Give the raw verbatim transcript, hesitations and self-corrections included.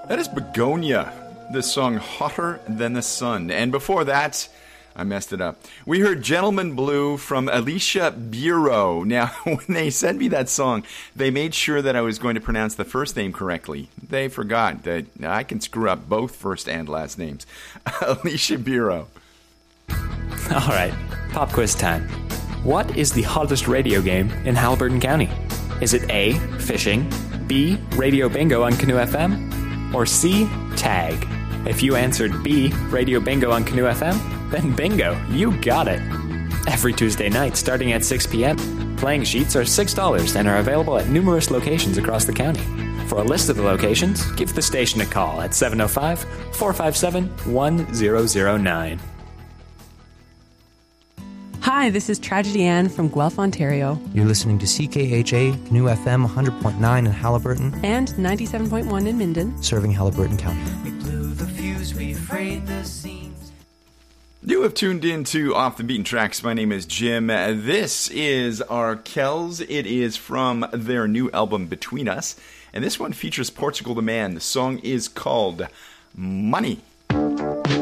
That is Begonia, the song Hotter Than the Sun. And before that, I messed it up. We heard Gentleman Blue from Alicia Bureau. Now, when they sent me that song, they made sure that I was going to pronounce the first name correctly. They forgot that I can screw up both first and last names. Alicia Bureau. All right, pop quiz time. What is the hottest radio game in Haliburton County? Is it A, fishing, B, radio bingo on Canoe F M, or C, tag? If you answered B, radio bingo on Canoe F M, then bingo, you got it. Every Tuesday night starting at six p.m., playing sheets are six dollars and are available at numerous locations across the county. For a list of the locations, give the station a call at seven oh five, four five seven, one zero zero nine. Hi, this is Tragedy Ann from Guelph, Ontario. You're listening to C K H A, Canoe F M one hundred point nine in Haliburton. And ninety-seven point one in Minden. Serving Haliburton County. We blew the fuse, we frayed the seams. You have tuned in to Off the Beaten Tracks. My name is Jim. This is our Kells. It is from their new album, Between Us. And this one features Portugal the Man. The song is called Money.